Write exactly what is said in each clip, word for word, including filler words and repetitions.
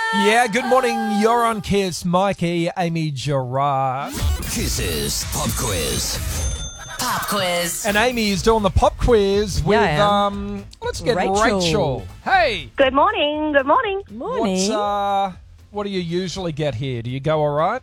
Yeah, good morning. You're on Kiss. Mikey, Amy Gerard. Kiss's Pop Quiz. Pop quiz. And Amy is doing the pop quiz with, Yeah, I am. um, let's get Rachel. Rachel. Hey. Good morning. Good morning. Morning. What's, uh, what do you usually get here? Do you go all right?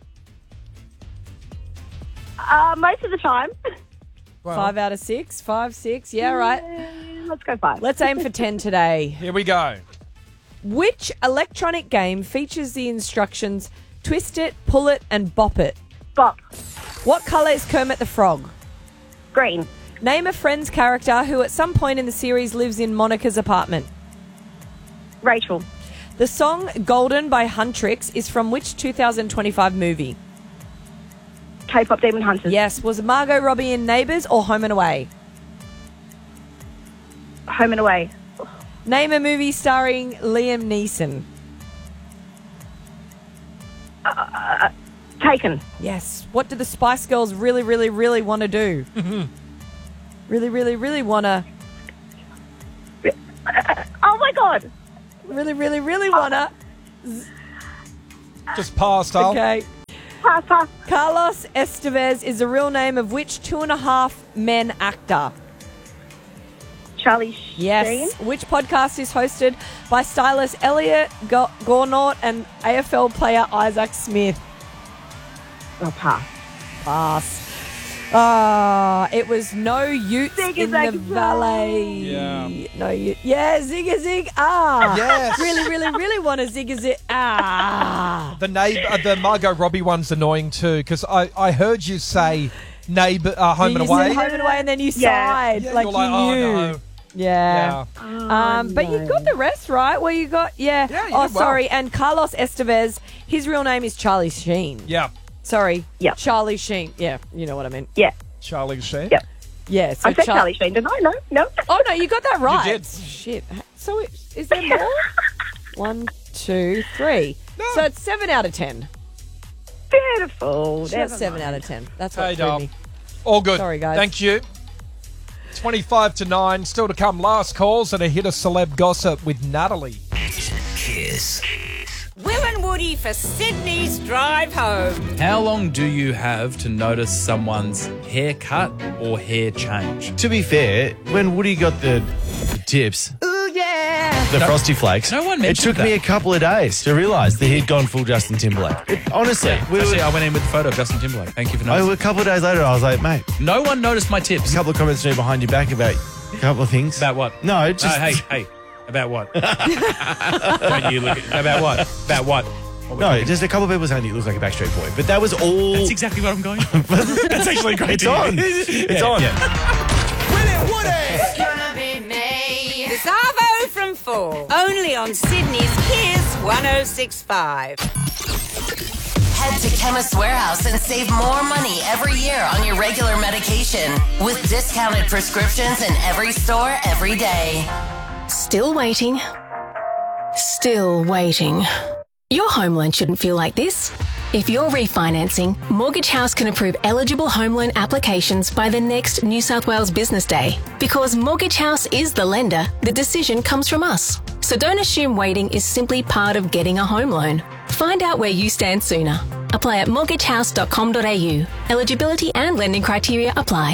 Uh, most of the time. Well, Five out of six. Five, six. Yeah, right. Uh, Let's go five. Let's aim for ten today. Here we go. Which electronic game features the instructions twist it, pull it, and bop it? Bop. What colour is Kermit the Frog? Green. Name a Friends character who at some point in the series lives in Monica's apartment. Rachel. The song Golden by Huntrix is from which two thousand twenty-five movie? K-pop Demon Hunters. Yes. Was Margot Robbie in Neighbours or Home and Away? Home and Away. Name a movie starring Liam Neeson. Taken. Yes. What do the Spice Girls really, really, really want to do? really, really, really want to... Oh, my God. Really, really, really want to... Just pass, Dale. Okay. Pass, pass. Carlos Estevez is the real name of which Two and a Half Men actor? Charlie Sheen. Yes. Which podcast is hosted by stylist Elliot Go- Gornort and A F L player Isaac Smith? Oh, pass. Pass. Ah, it was No Utes Zig in Zag the Zag. Valley. Yeah. No Ute. Yeah, Zig a Zig. Ah. Yes. Really, really, really want to Zig a Zig. Ah. The neighbor, uh, the Margot Robbie one's annoying too, because I, I heard you say neighbor, uh, home you and said away. Home and away, and then you Yeah. sighed Yeah, like you're you like, oh, knew. no. Yeah. Yeah. Um, but you got the rest right. Well, you got yeah. Yeah, you oh, did well. sorry. And Carlos Estevez, his real name is Charlie Sheen. Yeah. Sorry. Yeah. Charlie Sheen. Yeah, you know what I mean. Yeah. Charlie Sheen. Yeah. Yeah. So I said Char- Charlie Sheen, didn't I? No, no. Oh no, you got that right. did. Shit. So it, is there more? One, two, three. No. So it's seven out of ten. Beautiful. She got Never seven mind. out of ten. That's what Hey, threw Dom. me. All good. Sorry, guys. Thank you. twenty-five to nine. Still to come. Last calls and a hit of celeb gossip with Natalie. Kiss. Will and Woody for Sydney's drive home. How long do you have to notice someone's haircut or hair change? To be fair, when Woody got the, the tips, Ooh yeah. the Frosty Flakes, no one it mentioned took me that. a couple of days to realise that he'd gone full Justin Timberlake. It, honestly, we Actually, were, I went in with the photo of Justin Timberlake. Thank you for I, noticing. a couple of days later, I was like, mate, No one noticed my tips. a couple of comments from behind your back about a couple of things. About what? No, just Oh, hey, hey. About what? Don't you look at, about what? About what? What we're no, talking- just a couple of people saying you look like a Backstreet Boy, but that was all. That's exactly what I'm going for. That's actually great It's to hear. on. It's Yeah, on. yeah. Gonna be me. This Arvo from four. Only on Sydney's Kiss one oh six point five. Head to Chemist Warehouse and save more money every year on your regular medication with discounted prescriptions in every store every day. Still waiting. Still waiting. Your home loan shouldn't feel like this. If you're refinancing, Mortgage House can approve eligible home loan applications by the next New South Wales Business Day. Because Mortgage House is the lender, the decision comes from us. So don't assume waiting is simply part of getting a home loan. Find out where you stand sooner. Apply at mortgage house dot com dot a u. Eligibility and lending criteria apply.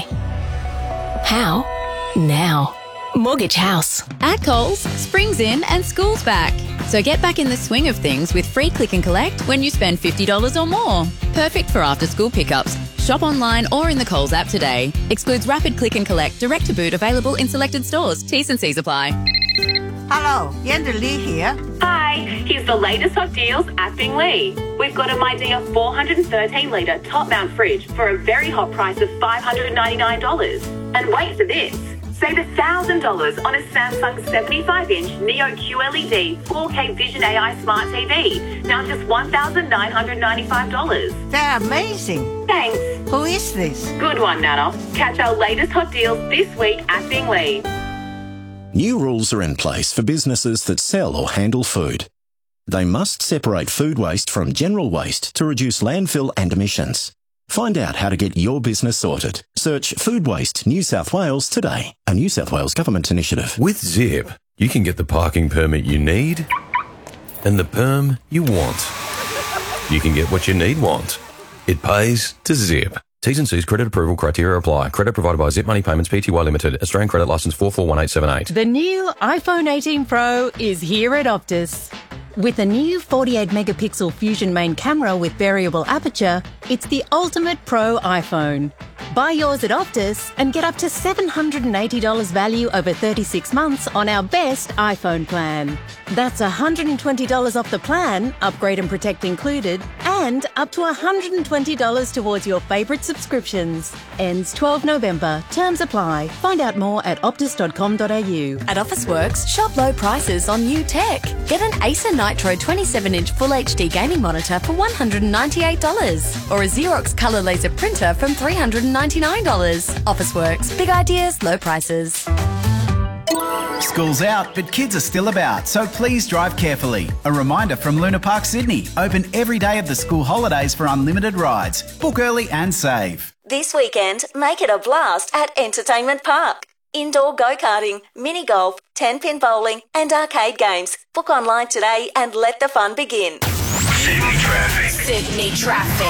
How? Now. Mortgage House. At Coles, spring's in and school's back. So get back in the swing of things with free click and collect when you spend fifty dollars or more. Perfect for after school pickups. Shop online or in the Coles app today. Excludes rapid click and collect, direct to boot available in selected stores. T's and C's apply. Hello, Yenda Lee here. Hi, here's the latest hot deals at Binglee. We've got a MyDear four hundred thirteen litre top mount fridge for a very hot price of five hundred ninety-nine dollars. And wait for this. Save one thousand dollars on a Samsung seventy-five inch Neo Q L E D four K Vision A I Smart T V. Now just one thousand nine hundred ninety-five dollars. They're amazing. Thanks. Who is this? Good one, Nana. Catch our latest hot deals this week at Binglee. New rules are in place for businesses that sell or handle food. They must separate food waste from general waste to reduce landfill and emissions. Find out how to get your business sorted. Search Food Waste New South Wales today, a New South Wales government initiative. With Zip, you can get the parking permit you need and the perm you want. You can get what you need want. It pays to Zip. T's and C's credit approval criteria apply. Credit provided by Zip Money Payments Pty Limited. Australian credit licence four four one eight seven eight. The new iPhone eighteen Pro is here at Optus. With a new forty-eight megapixel Fusion main camera with variable aperture, it's the ultimate pro iPhone. Buy yours at Optus and get up to seven hundred eighty dollars value over thirty-six months on our best iPhone plan. That's one hundred twenty dollars off the plan, upgrade and protect included, and up to one hundred twenty dollars towards your favourite subscriptions. Ends twelfth November. Terms apply. Find out more at optus dot com dot a u. At Officeworks, shop low prices on new tech. Get an Acer Nitro twenty-seven inch Full H D gaming monitor for one hundred ninety-eight dollars or a Xerox colour laser printer from three hundred ninety-nine dollars. Officeworks. Big ideas, low prices. School's out, but kids are still about, so please drive carefully. A reminder from Luna Park Sydney. Open every day of the school holidays for unlimited rides. Book early and save. This weekend, make it a blast at Entertainment Park. Indoor go-karting, mini-golf, ten-pin bowling and arcade games. Book online today and let the fun begin. Sydney traffic. Sydney traffic.